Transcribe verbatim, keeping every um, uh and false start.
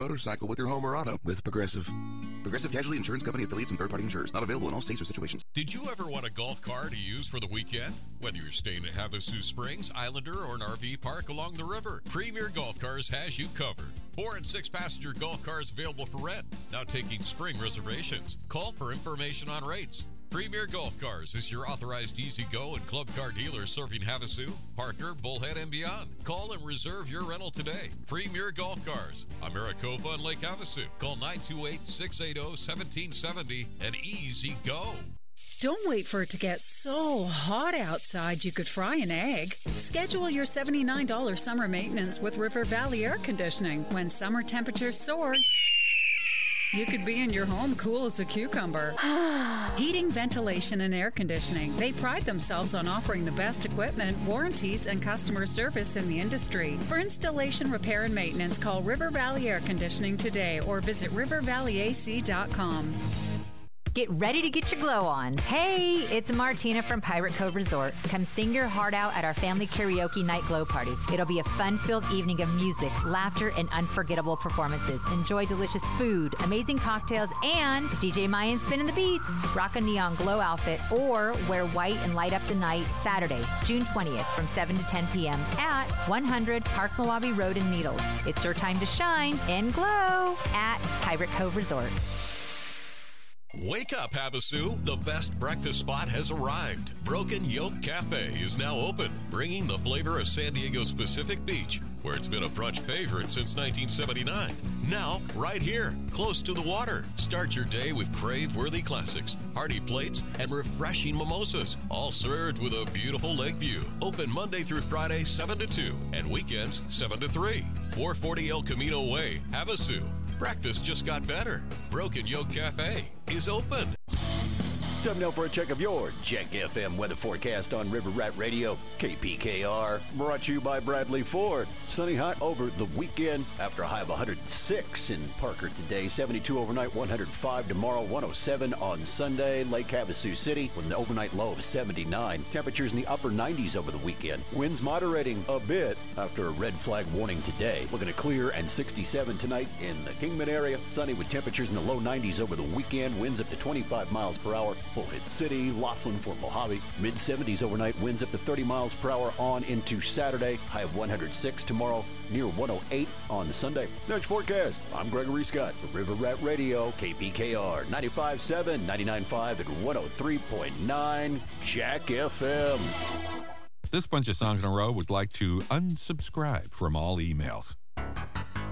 motorcycle with your home or auto with Progressive. Progressive Casualty Insurance Company affiliates and third-party insurers. Not available in all states or situations. Did you ever want a golf car to use for the weekend? Whether you're staying at Havasu Springs, Islander, or an R V park along the river, Premier Golf Cars has you covered. Four and six passenger golf cars available for rent. Now taking spring reservations. Call for information on rates. Premier Golf Cars is your authorized E-Z-Go and Club Car dealer serving Havasu, Parker, Bullhead, and beyond. Call and reserve your rental today. Premier Golf Cars, Maricopa and Lake Havasu. Call nine two eight, six eight zero, one seven seven zero and E-Z-Go. Don't wait for it to get so hot outside you could fry an egg. Schedule your seventy-nine dollars summer maintenance with River Valley Air Conditioning. When summer temperatures soar, you could be in your home cool as a cucumber. Heating, ventilation, and air conditioning. They pride themselves on offering the best equipment, warranties, and customer service in the industry. For installation, repair, and maintenance, call River Valley Air Conditioning today or visit river valley a c dot com. Get ready to get your glow on. Hey, it's Martina from Pirate Cove Resort. Come sing your heart out at our family karaoke night glow party. It'll be a fun-filled evening of music, laughter, and unforgettable performances. Enjoy delicious food, amazing cocktails, and D J Mayan spinning the beats. Rock a neon glow outfit or wear white and light up the night Saturday, June twentieth from seven to ten p.m. at one hundred Park Malawi Road in Needles. It's your time to shine and glow at Pirate Cove Resort. Wake up, Havasu. The best breakfast spot has arrived. Broken Yoke Cafe is now open, bringing the flavor of San Diego's Pacific Beach, where it's been a brunch favorite since nineteen seventy-nine. Now, right here, close to the water. Start your day with crave-worthy classics, hearty plates, and refreshing mimosas, all served with a beautiful lake view. Open Monday through Friday, seven to two, and weekends, seven to three. four forty El Camino Way, Havasu. Breakfast just got better. Broken Yoke Cafe is open. Time now for a check of your Jack F M weather forecast on River Rat Radio. K P K R, brought to you by Bradley Ford. Sunny high over the weekend after a high of one hundred six in Parker today. seventy-two overnight, one hundred five tomorrow, one oh seven on Sunday. Lake Havasu City with an overnight low of seventy-nine. Temperatures in the upper nineties over the weekend. Winds moderating a bit after a red flag warning today. Looking at clear and sixty-seven tonight in the Kingman area. Sunny with temperatures in the low nineties over the weekend. Winds up to twenty-five miles per hour. Bullhead City, Laughlin, Fort Mojave. mid seventies overnight, winds up to thirty miles per hour on into Saturday. High of one hundred six tomorrow, near one oh eight on Sunday. Next forecast, I'm Gregory Scott for River Rat Radio, K P K R, ninety-five point seven, ninety-nine point five, and one oh three point nine, Jack F M. This bunch of songs in a row would like to unsubscribe from all emails.